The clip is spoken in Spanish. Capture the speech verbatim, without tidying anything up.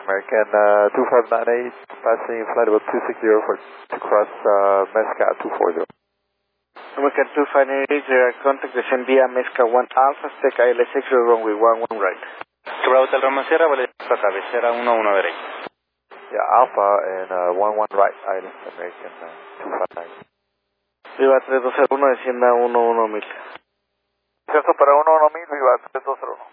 American uh, two five nine eight, passing flight level two six zero for to cross uh, Mesca two four zero. American two five nine eight, contact descend via Mesca one Alpha, Spec I L six, runway one one right. Bravo Hotel Roma Sierra, vale hasta cabecera uno uno derecha. Yeah, Alpha and uh, one one right, island, American uh, two five nine. Viva tres dos cero uno, descienda uno uno mil. Descenso para uno uno mil, Viva tres dos cero uno.